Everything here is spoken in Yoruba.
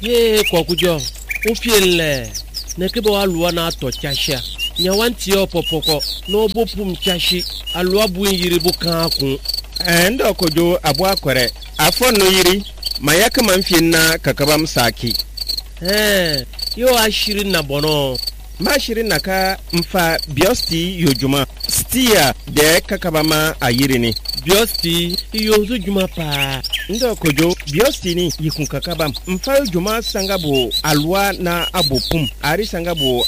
Ye kokujo. Ufiele. Nekebo alua na to chasha. Nyawanti opopoko. No bopum chashi. Alua bu yiribu kanku. Endo kojo abu akwere. Afon no yiri. Mayaka manfin na kakabam saki. Yo ashirin na bono. Mashirin naka mfa biosti yojuma. Stia de kakabama ayirini. Biosti yozu juma pa. Ndo kojo biosti ni yikun kakabam. Mfa yojuma sangabo alwa na abopum. Ari sangabo